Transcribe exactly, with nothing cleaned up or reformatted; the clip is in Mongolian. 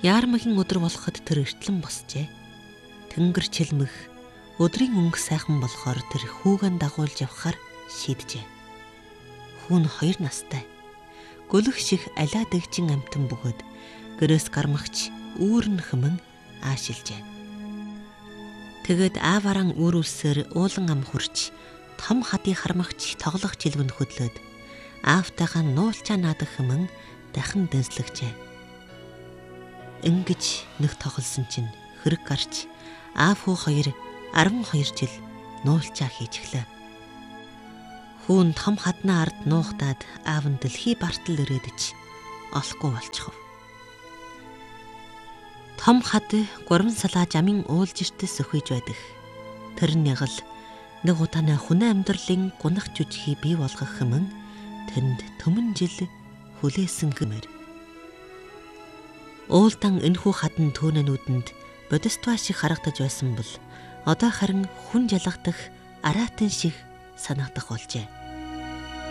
Яармагийн өдөр болоход тэр эртлэн босжээ. Тэнгэр чилмэх өдрийн өнгө сайхан болохоор тэр хүүгэн дагуулж явхаар шийджээ. Хүүн хоёр настай. Гөлөх шиг алиа дэгжин амтан бөгөөд гэрээс гармагч үүрэн хэмэн аашилжээ. Тэгэд ааваран үүрүүлсээр уулан ам хурч том хадыг хармагч тоглох жилвэнд хөдлөөд аавтайгаа нуулчаа наадах хэмэн дахин дэнслэгжээ. Ингэж нэг тоглосон чинь хэрэг гарч аав хүү хоёр арван хоёр жил нуулчаа хийж эхлэв. Хүүн том хаднаа ард нуухдаад аав нь дэлхий бартал өрөөдөж олохгүй болчихов. Том хад гурван салаа жамын уулжиртэс өхөж байдаг. Тэр нь яг л нэг удааны хүнээ амьдралын гунах жүжигийг бий болгох хэмээн тэнд төмөн жил хүлээсэн гэмээр. Уулдан энэхүү хадан төөнөнүүдэнд бодистваа шиг харагдаж байсан бол одоо харин хүн жалгадах араатан шиг санагдах болжээ.